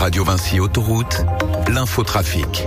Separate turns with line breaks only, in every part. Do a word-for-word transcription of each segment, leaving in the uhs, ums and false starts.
Radio Vinci Autoroute, l'infotrafic.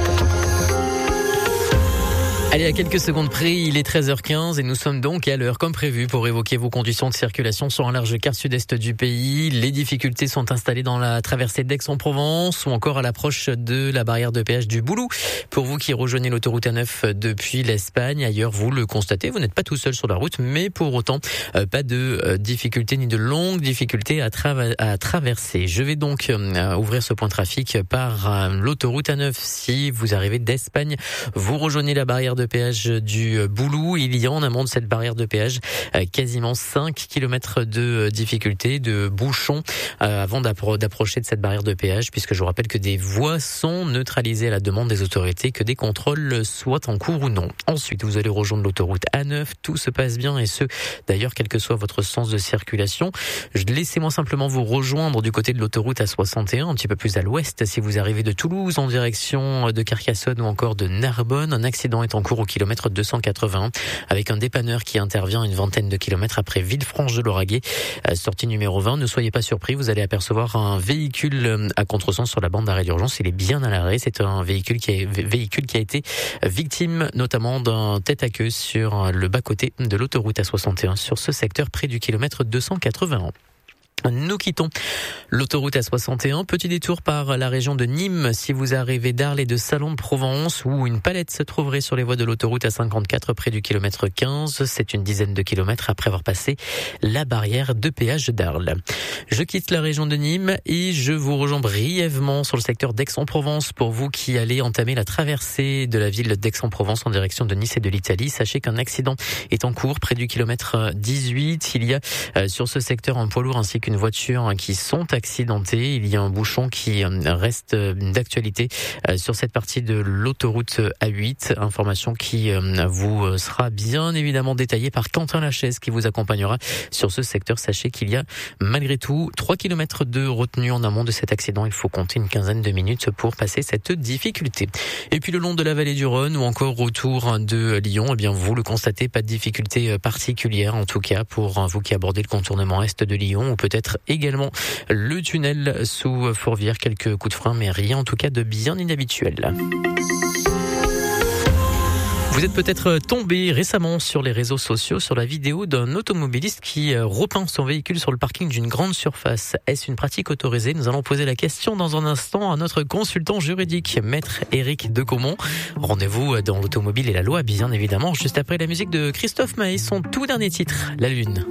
Allez, à quelques secondes près, il est treize heures quinze et nous sommes donc à l'heure comme prévu pour évoquer vos conditions de circulation sur un large quart sud-est du pays. Les difficultés sont installées dans la traversée d'Aix-en-Provence ou encore à l'approche de la barrière de péage du Boulou. Pour vous qui rejoignez l'autoroute A neuf depuis l'Espagne, ailleurs vous le constatez, vous n'êtes pas tout seul sur la route, mais pour autant euh, pas de euh, difficultés ni de longues difficultés à, trava- à traverser. Je vais donc euh, ouvrir ce point trafic par euh, l'autoroute A neuf. Si vous arrivez d'Espagne, vous rejoignez la barrière de péage du Boulou. Il y a en amont de cette barrière de péage quasiment cinq kilomètres de difficulté, de bouchons avant d'appro- d'approcher de cette barrière de péage, puisque je vous rappelle que des voies sont neutralisées à la demande des autorités, que des contrôles soient en cours ou non. Ensuite, vous allez rejoindre l'autoroute A neuf. Tout se passe bien et ce, d'ailleurs, quel que soit votre sens de circulation. Laissez-moi simplement vous rejoindre du côté de l'autoroute A soixante et un, un petit peu plus à l'ouest. Si vous arrivez de Toulouse en direction de Carcassonne ou encore de Narbonne, un accident est en cours au kilomètre deux cent quatre-vingts avec un dépanneur qui intervient une vingtaine de kilomètres après Villefranche-de-Lauragais, sortie numéro vingt. Ne soyez pas surpris, vous allez apercevoir un véhicule à contresens sur la bande d'arrêt d'urgence. Il est bien à l'arrêt. C'est un véhicule qui a, véhicule qui a été victime notamment d'un tête à queue sur le bas-côté de l'autoroute A soixante et un sur ce secteur près du kilomètre deux cent quatre-vingts. Nous quittons l'autoroute A soixante et un. Petit détour par la région de Nîmes. Si vous arrivez d'Arles et de Salon de Provence, où une palette se trouverait sur les voies de l'autoroute A cinquante-quatre près du kilomètre quinze, c'est une dizaine de kilomètres après avoir passé la barrière de péage d'Arles. Je quitte la région de Nîmes et je vous rejoins brièvement sur le secteur d'Aix-en-Provence pour vous qui allez entamer la traversée de la ville d'Aix-en-Provence en direction de Nice et de l'Italie. Sachez qu'un accident est en cours près du kilomètre dix-huit. Il y a euh, sur ce secteur un poids lourd ainsi qu'une voiture qui sont accidentées. Il y a un bouchon qui reste d'actualité sur cette partie de l'autoroute A huit. Information qui vous sera bien évidemment détaillée par Quentin Lachaise qui vous accompagnera sur ce secteur. Sachez qu'il y a malgré tout trois kilomètres de retenue en amont de cet accident. Il faut compter une quinzaine de minutes pour passer cette difficulté. Et puis le long de la vallée du Rhône ou encore autour de Lyon, eh bien vous le constatez, pas de difficulté particulière en tout cas pour vous qui abordez le contournement est de Lyon ou peut-être également le tunnel sous Fourvière. Quelques coups de frein, mais rien en tout cas de bien inhabituel. Vous êtes peut-être tombé récemment sur les réseaux sociaux sur la vidéo d'un automobiliste qui repeint son véhicule sur le parking d'une grande surface. Est-ce une pratique autorisée ? Nous allons poser la question dans un instant à notre consultant juridique, maître Éric Decaumont. Rendez-vous dans l'automobile et la loi, bien évidemment, juste après la musique de Christophe Maé, son tout dernier titre, La Lune.